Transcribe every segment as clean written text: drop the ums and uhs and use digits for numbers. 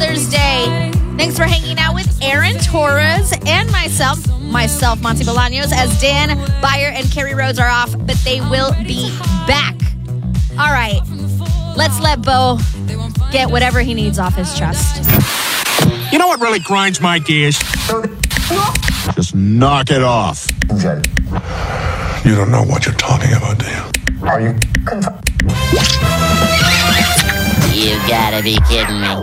Mother's Day. Thanks for hanging out with Aaron Torres and myself, Monty Bolaños, as Dan Byer and Carrie Rhodes are off, but they will be back. All right, let's let Bo get whatever he needs off his chest. You know what really grinds my gears? Just knock it off. You don't know what you're talking about, do you? Are you? You gotta be kidding me.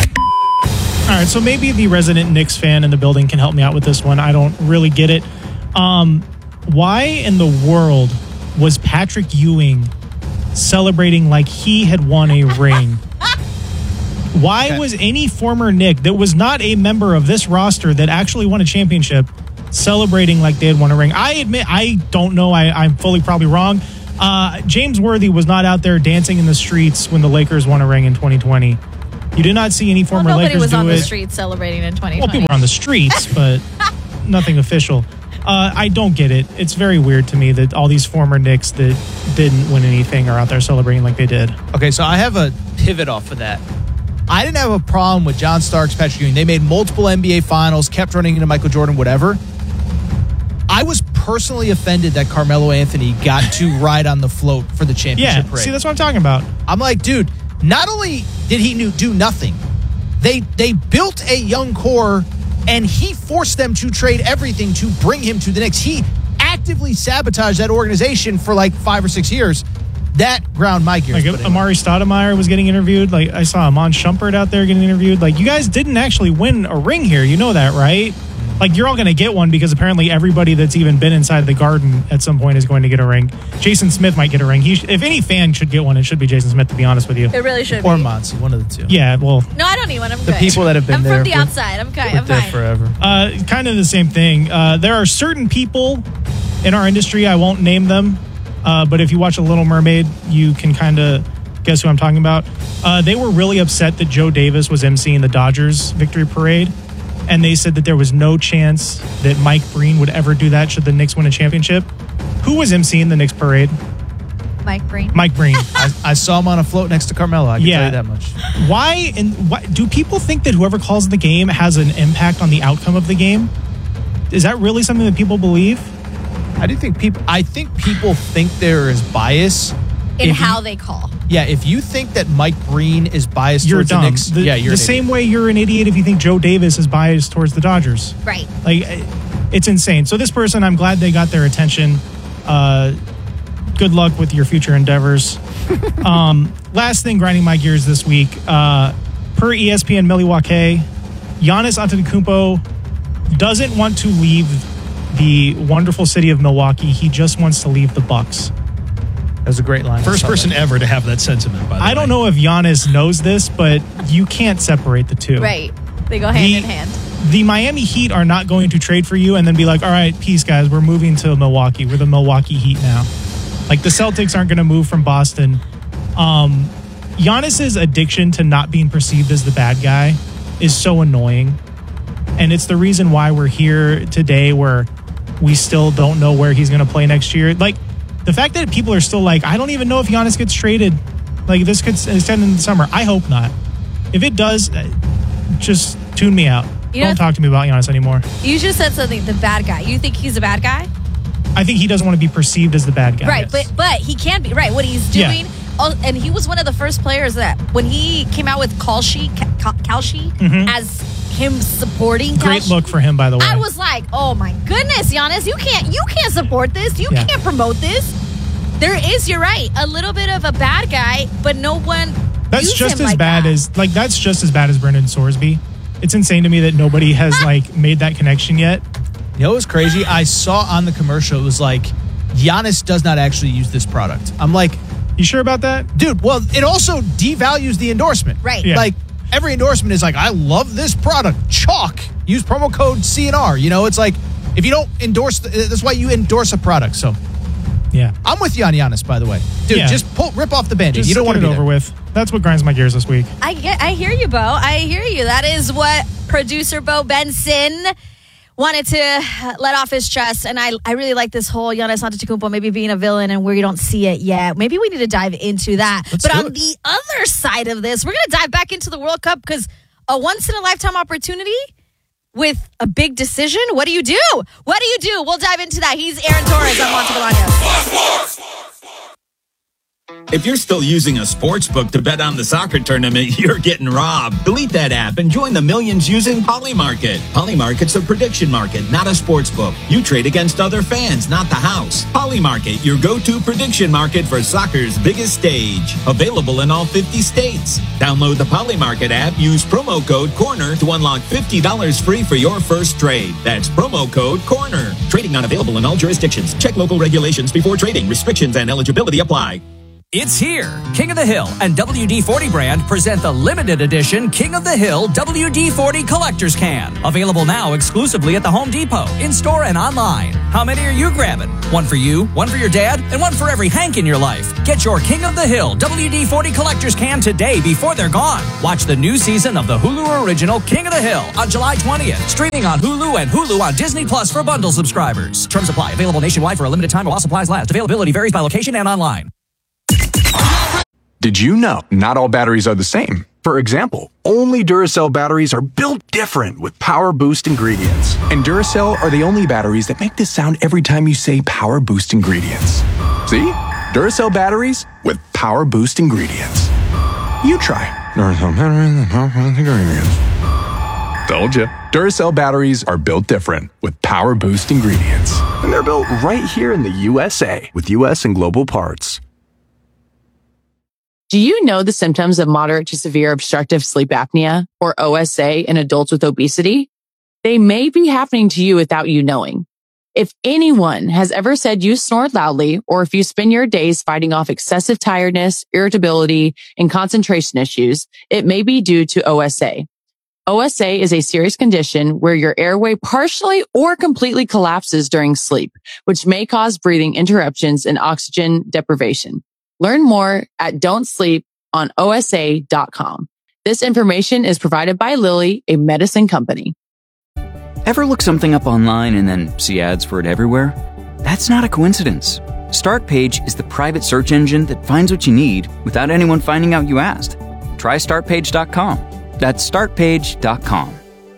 All right, so maybe the resident Knicks fan in the building can help me out with this one. I don't really get it. Why in the world was Patrick Ewing celebrating like he had won a ring? Why was any former Knick that was not a member of this roster that actually won a championship celebrating like they had won a ring? I admit, I don't know. I'm fully probably wrong. James Worthy was not out there dancing in the streets when the Lakers won a ring in 2020. You did not see any former Lakers do it. Nobody was on the streets celebrating in 2020. Well, people were on the streets, but nothing official. I don't get it. It's very weird to me that all these former Knicks that didn't win anything are out there celebrating like they did. Okay, so I have a pivot off of that. I didn't have a problem with John Starks, Patrick Ewing. They made multiple NBA finals, kept running into Michael Jordan, whatever. I was personally offended that Carmelo Anthony got to ride on the float for the championship parade. See, that's what I'm talking about. I'm like, dude, not only did he do nothing, they built a young core, and he forced them to trade everything to bring him to the Knicks. He actively sabotaged that organization for like 5 or 6 years. That ground my gears. Like Amari Stoudemire was getting interviewed. Like I saw Amon Shumpert out there getting interviewed. Like, you guys didn't actually win a ring here. You know that, right? Like, you're all going to get one because apparently everybody that's even been inside the Garden at some point is going to get a ring. Jason Smith might get a ring. If any fan should get one, it should be Jason Smith, to be honest with you. It really should or be. Monty, one of the two. Yeah, well. No, I don't need one. I'm the good. people that have been there. I'm from the outside. I'm fine. Forever. Kind of the same thing. There are certain people in our industry, I won't name them, but if you watch The Little Mermaid, you can kind of guess who I'm talking about. They were really upset that Joe Davis was emceeing the Dodgers victory parade. And they said that there was no chance that Mike Breen would ever do that should the Knicks win a championship. Who was emceeing the Knicks parade? Mike Breen. Mike Breen. I saw him on a float next to Carmelo. I can tell you that much. Why do people think that whoever calls the game has an impact on the outcome of the game? Is that really something that people believe? I think people think there is bias in how they call. Yeah, if you think that Mike Breen is biased you're towards dumb. the Knicks, you're the same way you're an idiot if you think Joe Davis is biased towards the Dodgers. Right. Like, it's insane. So this person, I'm glad they got their attention. Good luck with your future endeavors. Last thing grinding my gears this week. Per ESPN Milwaukee, Giannis Antetokounmpo doesn't want to leave the wonderful city of Milwaukee. He just wants to leave the Bucks. That was a great line. First person ever to have that sentiment, by the way. I don't know if Giannis knows this, but you can't separate the two. Right. They go hand in hand. The Miami Heat are not going to trade for you and then be like, all right, peace, guys. We're moving to Milwaukee. We're the Milwaukee Heat now. Like, the Celtics aren't going to move from Boston. Giannis's addiction to not being perceived as the bad guy is so annoying. And it's the reason why we're here today, where we still don't know where he's going to play next year. Like, the fact that people are still like, I don't even know if Giannis gets traded. Like, this could extend in the summer. I hope not. If it does, just tune me out. Don't talk to me about Giannis anymore. You just said something, the bad guy. You think he's a bad guy? I think he doesn't want to be perceived as the bad guy. Right, yes. but he can be. Right, what he's doing. Yeah. And he was one of the first players that, when he came out with Kalshi, as him supporting Great look for him, by the way. I was like, oh my goodness, Giannis, you can't support this. You can't promote this. There is, you're right, a little bit of a bad guy, but no one That's just as bad as Brendan Sorsby. It's insane to me that nobody has made that connection yet. You know what's crazy? I saw on the commercial, it was like, Giannis does not actually use this product. I'm like, you sure about that? Dude, well, it also devalues the endorsement. Right. Yeah. Like, every endorsement is like, I love this product. Chalk. Use promo code CNR. You know, it's like, if you don't endorse, that's why you endorse a product. So, yeah. I'm with you on Giannis, by the way. Dude, just rip off the Band-Aid. You don't want to be over with. That's what grinds my gears this week. I hear you, Bo. I hear you. That is what producer Bo Benson wanted to let off his chest. And I really like this whole Giannis Antetokounmpo maybe being a villain and we don't see it yet. Maybe we need to dive into that. But on the other side of this, we're going to dive back into the World Cup because, a once-in-a-lifetime opportunity with a big decision? What do you do? What do you do? We'll dive into that. He's Aaron Torres on Monty Bolaños. If you're still using a sports book to bet on the soccer tournament, you're getting robbed. Delete that app and join the millions using Polymarket. Polymarket's a prediction market, not a sports book. You trade against other fans, not the house. Polymarket, your go-to prediction market for soccer's biggest stage. Available in all 50 states. Download the Polymarket app, use promo code CORNER to unlock $50 free for your first trade. That's promo code CORNER. Trading not available in all jurisdictions. Check local regulations before trading. Restrictions and eligibility apply. It's here. King of the Hill and WD-40 brand present the limited edition King of the Hill WD-40 Collector's Can. Available now exclusively at the Home Depot, in-store and online. How many are you grabbing? One for you, one for your dad, and one for every Hank in your life. Get your King of the Hill WD-40 Collector's Can today before they're gone. Watch the new season of the Hulu original King of the Hill on July 20th. Streaming on Hulu and Hulu on Disney Plus for bundle subscribers. Terms apply. Available nationwide for a limited time while supplies last. Availability varies by location and online. Did you know not all batteries are the same? For example, only Duracell batteries are built different with Power Boost ingredients. And Duracell are the only batteries that make this sound every time you say Power Boost ingredients. See? Duracell batteries with Power Boost ingredients. You try. Duracell batteries with Power Boost ingredients. Told ya. Duracell batteries are built different with Power Boost ingredients. And they're built right here in the USA with US and global parts. Do you know the symptoms of moderate to severe obstructive sleep apnea, or OSA, in adults with obesity? They may be happening to you without you knowing. If anyone has ever said you snore loudly, or if you spend your days fighting off excessive tiredness, irritability, and concentration issues, it may be due to OSA. OSA is a serious condition where your airway partially or completely collapses during sleep, which may cause breathing interruptions and oxygen deprivation. Learn more at don'tsleeponosa.com. This information is provided by Lilly, a medicine company. Ever look something up online and then see ads for it everywhere? That's not a coincidence. Startpage is the private search engine that finds what you need without anyone finding out you asked. Try startpage.com. That's startpage.com.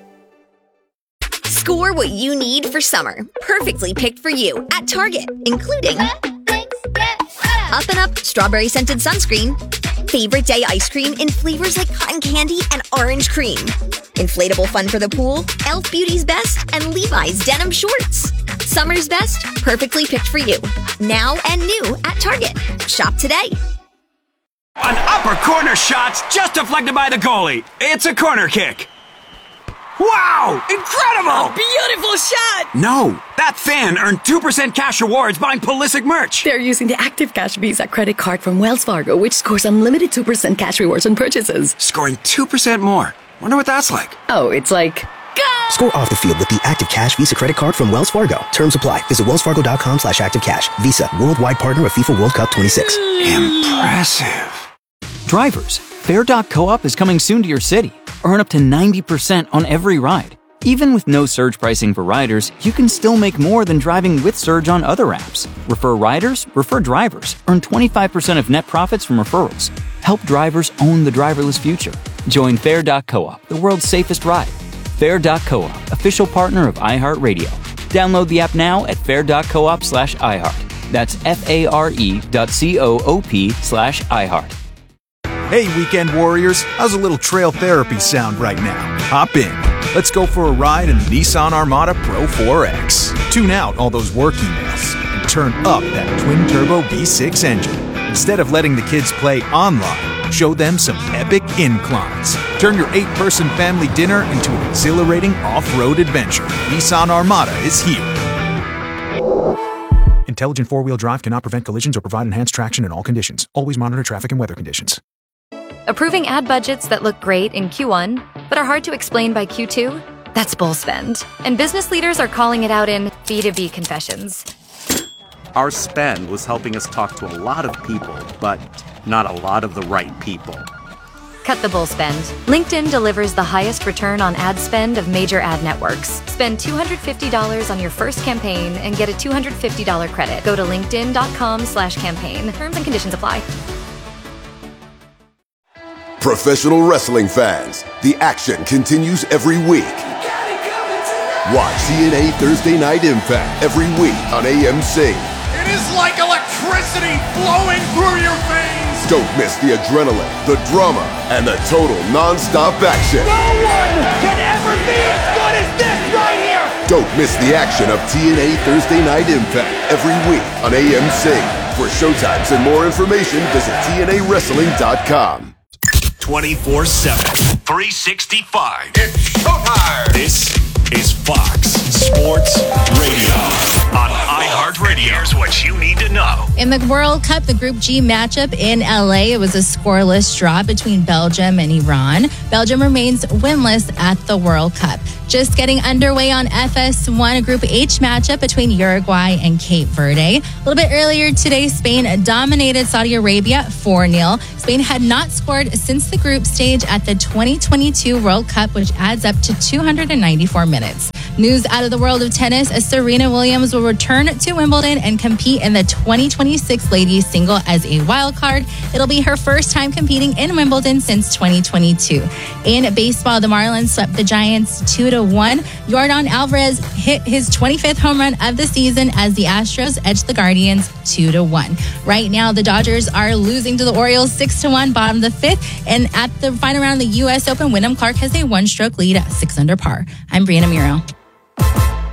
Score what you need for summer. Perfectly picked for you at Target, including Up and Up strawberry scented sunscreen, favorite day ice cream in flavors like cotton candy and orange cream, inflatable fun for the pool, Elf Beauty's Best, and Levi's denim shorts. Summer's best, perfectly picked for you. Now and new at Target. Shop today. An upper corner shot's just deflected by the goalie. It's a corner kick. Wow! Incredible! A beautiful shot! No, that fan earned 2% cash rewards buying Pulisic merch. They're using the Active Cash Visa credit card from Wells Fargo, which scores unlimited 2% cash rewards on purchases. Scoring 2% more. Wonder what that's like. Oh, it's like... Go! Score off the field with the Active Cash Visa credit card from Wells Fargo. Terms apply. Visit wellsfargo.com/activecash. Visa, worldwide partner of FIFA World Cup 26. Impressive. Drivers, Fair.coop is coming soon to your city. Earn up to 90% on every ride. Even with no surge pricing for riders, you can still make more than driving with surge on other apps. Refer riders, refer drivers. Earn 25% of net profits from referrals. Help drivers own the driverless future. Join Fair.coop, the world's safest ride. Fair.coop, official partner of iHeartRadio. Download the app now at fair.coop/iHeart. That's FARE.coop/iHeart. Hey, weekend warriors, how's a little trail therapy sound right now? Hop in. Let's go for a ride in the Nissan Armada Pro 4X. Tune out all those work emails and turn up that twin-turbo V6 engine. Instead of letting the kids play online, show them some epic inclines. Turn your 8-person family dinner into an exhilarating off-road adventure. Nissan Armada is here. Intelligent four-wheel drive cannot prevent collisions or provide enhanced traction in all conditions. Always monitor traffic and weather conditions. Approving ad budgets that look great in Q1, but are hard to explain by Q2? That's bull spend. And business leaders are calling it out in B2B confessions. Our spend was helping us talk to a lot of people, but not a lot of the right people. Cut the bull spend. LinkedIn delivers the highest return on ad spend of major ad networks. Spend $250 on your first campaign and get a $250 credit. Go to linkedin.com/campaign. Terms and conditions apply. Professional wrestling fans, the action continues every week. Watch TNA Thursday Night Impact every week on AMC. It is like electricity flowing through your veins. Don't miss the adrenaline, the drama, and the total non-stop action. No one can ever be as good as this right here. Don't miss the action of TNA Thursday Night Impact every week on AMC. For showtimes and more information, visit TNAWrestling.com. 24/7, 365. It's showtime. This is Fox Sports Radio on iHeartRadio. Here's what you need to know. In the World Cup, the Group G matchup in LA, it was a scoreless draw between Belgium and Iran. Belgium remains winless at the World Cup. Just getting underway on FS1, a Group H matchup between Uruguay and Cape Verde. A little bit earlier today, Spain dominated Saudi Arabia 4-0. Spain had not scored since the group stage at the 2022 World Cup, which adds up to 294 minutes. News out of the world of tennis, Serena Williams will return to Wimbledon and compete in the 2026 ladies single as a wild card. It'll be her first time competing in Wimbledon since 2022. In baseball, the Marlins swept the Giants 2-1. Yordan Alvarez hit his 25th home run of the season as the Astros edged the Guardians 2-1. Right now, the Dodgers are losing to the Orioles 6-1, bottom of the fifth. And at the final round of the U.S. Open, Wyndham Clark has a one-stroke lead at 6 under par. I'm Brianna Muro.